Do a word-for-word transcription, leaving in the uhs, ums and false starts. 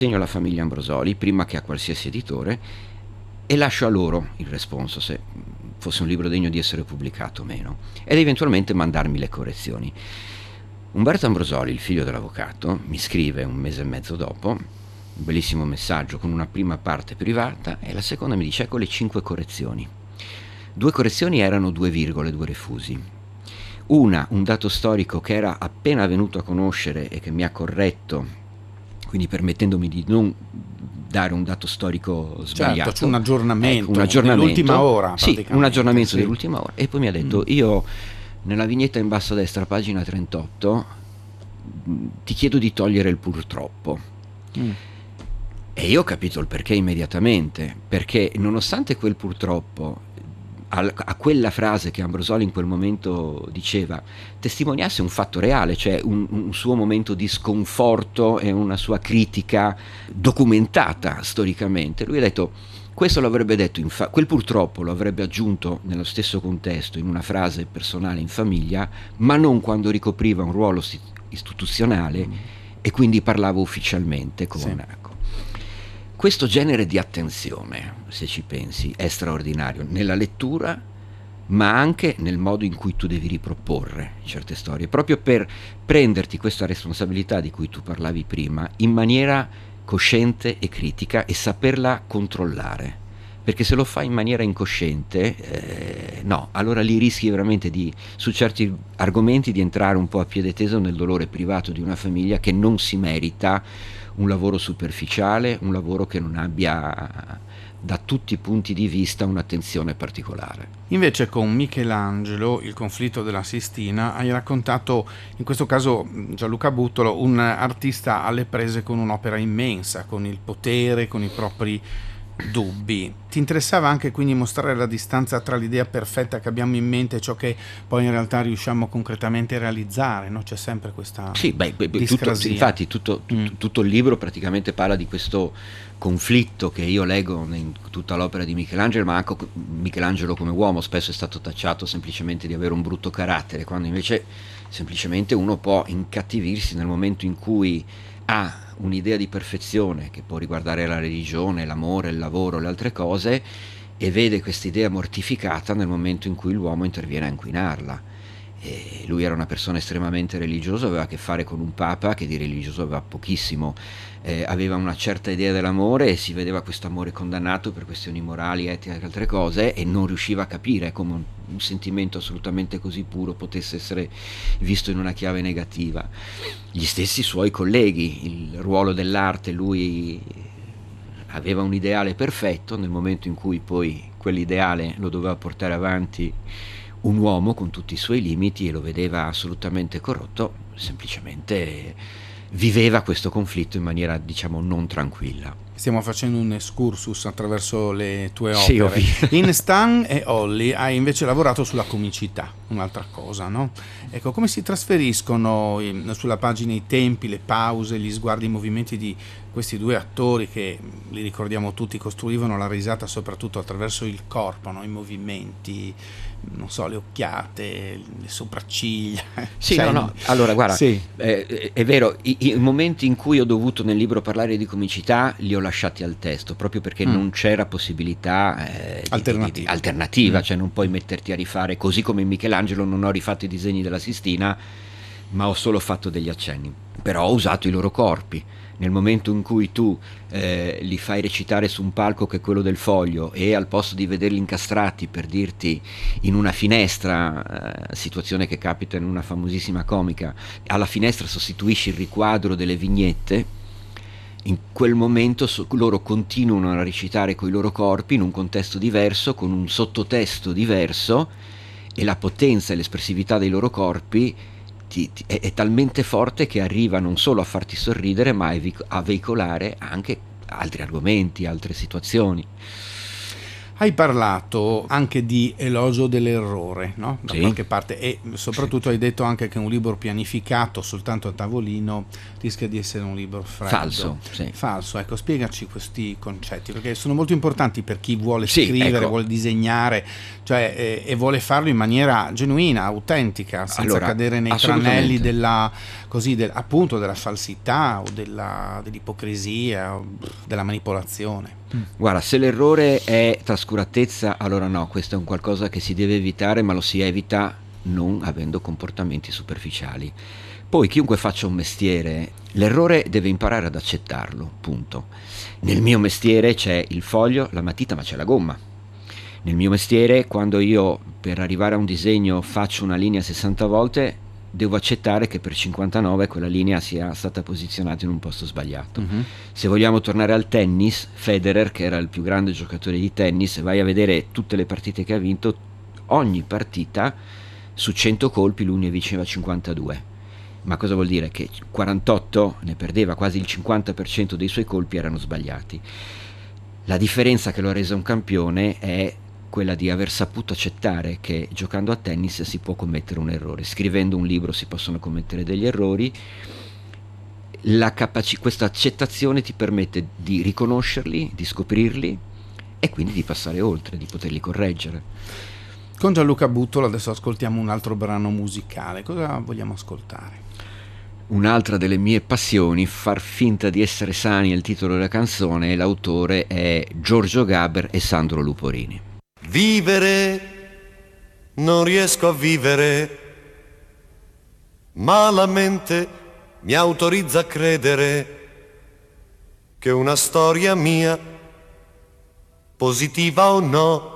consegno alla famiglia Ambrosoli prima che a qualsiasi editore e lascio a loro il responso se fosse un libro degno di essere pubblicato o meno, ed eventualmente mandarmi le correzioni. Umberto Ambrosoli, il figlio dell'avvocato, mi scrive un mese e mezzo dopo un bellissimo messaggio con una prima parte privata e la seconda mi dice: ecco le cinque correzioni. Due correzioni erano due virgole, due refusi. Una, un dato storico che era appena venuto a conoscere e che mi ha corretto, quindi permettendomi di non dare un dato storico sbagliato. Certo, c'è un aggiornamento, ecco, un aggiornamento dell'ultima ora. Sì, un aggiornamento sì. dell'ultima ora. E poi mi ha detto: Mm. io nella vignetta in basso a destra, pagina trentotto, ti chiedo di togliere il purtroppo. Mm. E io ho capito il perché immediatamente, perché nonostante quel purtroppo, a quella frase che Ambrosoli in quel momento diceva testimoniasse un fatto reale, cioè un, un suo momento di sconforto e una sua critica documentata storicamente. Lui ha detto: questo l'avrebbe detto in fa- quel purtroppo lo avrebbe aggiunto nello stesso contesto in una frase personale in famiglia, ma non quando ricopriva un ruolo istituzionale mm. e quindi parlava ufficialmente con sì. ecco. Questo genere di attenzione, se ci pensi, è straordinario nella lettura, ma anche nel modo in cui tu devi riproporre certe storie, proprio per prenderti questa responsabilità di cui tu parlavi prima in maniera cosciente e critica e saperla controllare. Perché se lo fai in maniera incosciente, eh, no, allora lì rischi veramente di, su certi argomenti, di entrare un po' a piede teso nel dolore privato di una famiglia che non si merita un lavoro superficiale, un lavoro che non abbia da tutti i punti di vista un'attenzione particolare. Invece con Michelangelo, il conflitto della Sistina, hai raccontato, in questo caso Gianluca Buttolo, un artista alle prese con un'opera immensa, con il potere, con i propri dubbi. Ti interessava anche quindi mostrare la distanza tra l'idea perfetta che abbiamo in mente e ciò che poi in realtà riusciamo concretamente a realizzare, no? C'è sempre questa sì, beh, beh, tutto, infatti tutto, tutto, mm. tutto il libro praticamente parla di questo conflitto che io leggo in tutta l'opera di Michelangelo, ma anche Michelangelo come uomo spesso è stato tacciato semplicemente di avere un brutto carattere, quando invece semplicemente uno può incattivirsi nel momento in cui ha un'idea di perfezione che può riguardare la religione, l'amore, il lavoro, le altre cose, e vede questa idea mortificata nel momento in cui l'uomo interviene a inquinarla. E lui era una persona estremamente religiosa, aveva a che fare con un papa che di religioso aveva pochissimo, eh, aveva una certa idea dell'amore e si vedeva questo amore condannato per questioni morali, etiche e altre cose, e non riusciva a capire come un, un sentimento assolutamente così puro potesse essere visto in una chiave negativa. Gli stessi suoi colleghi, il ruolo dell'arte, lui aveva un ideale perfetto, nel momento in cui poi quell'ideale lo doveva portare avanti un uomo con tutti i suoi limiti e lo vedeva assolutamente corrotto, semplicemente viveva questo conflitto in maniera, diciamo, non tranquilla. Stiamo facendo un excursus attraverso le tue sì, opere. In Stan e Ollie hai invece lavorato sulla comicità, un'altra cosa, no? Ecco, come si trasferiscono in, sulla pagina i tempi, le pause, gli sguardi, i movimenti di questi due attori che, li ricordiamo tutti, costruivano la risata soprattutto attraverso il corpo, no? I movimenti, non so, le occhiate, le sopracciglia. Sì, cioè, no, no, allora guarda, sì. eh, è vero, i, i momenti in cui ho dovuto nel libro parlare di comicità li ho lasciati al testo, proprio perché mm. non c'era possibilità eh, alternativa, di, di, di, alternativa mm. cioè non puoi mm. metterti a rifare, così come in Michelangelo non ho rifatto i disegni della Sistina, ma ho solo fatto degli accenni, però ho usato i loro corpi. Nel momento in cui tu eh, li fai recitare su un palco che è quello del Foglio e al posto di vederli incastrati, per dirti, in una finestra, eh, situazione che capita in una famosissima comica, alla finestra sostituisci il riquadro delle vignette, in quel momento so, loro continuano a recitare coi loro corpi in un contesto diverso, con un sottotesto diverso, e la potenza e l'espressività dei loro corpi Ti, ti, è, è talmente forte che arriva non solo a farti sorridere, ma a veicolare anche altri argomenti, altre situazioni. Hai parlato anche di elogio dell'errore, no? Da sì. qualche parte, e soprattutto sì. Hai detto anche che un libro pianificato soltanto a tavolino rischia di essere un libro freddo. Falso, sì. Falso, ecco, spiegaci questi concetti, perché sono molto importanti per chi vuole sì, scrivere, ecco. vuole disegnare, cioè, e, e vuole farlo in maniera genuina, autentica, senza allora, cadere nei tranelli della, così, del, appunto, della falsità o della, dell'ipocrisia o della manipolazione. Guarda, se l'errore è trascuratezza, allora no, questo è un qualcosa che si deve evitare, ma lo si evita non avendo comportamenti superficiali. Poi chiunque faccia un mestiere, l'errore deve imparare ad accettarlo, punto. Nel mio mestiere c'è il foglio, la matita, ma c'è la gomma. Nel mio mestiere, quando io per arrivare a un disegno faccio una linea sessanta volte, devo accettare che per cinquantanove quella linea sia stata posizionata in un posto sbagliato. Uh-huh. Se vogliamo tornare al tennis, Federer, che era il più grande giocatore di tennis, vai a vedere tutte le partite che ha vinto, ogni partita su cento colpi lui ne vinceva cinquantadue. Ma cosa vuol dire? Che quarantotto ne perdeva, quasi il cinquanta per cento dei suoi colpi erano sbagliati. La differenza che lo ha reso un campione è quella di aver saputo accettare che giocando a tennis si può commettere un errore, scrivendo un libro si possono commettere degli errori. La capaci- questa accettazione ti permette di riconoscerli, di scoprirli e quindi di passare oltre, di poterli correggere. Con Gianluca Buttolo adesso ascoltiamo un altro brano musicale. Cosa vogliamo ascoltare? Un'altra delle mie passioni, Far finta di essere sani è il titolo della canzone, e l'autore è Giorgio Gaber e Sandro Luporini. Vivere, non riesco a vivere, ma la mente mi autorizza a credere che una storia mia, positiva o no,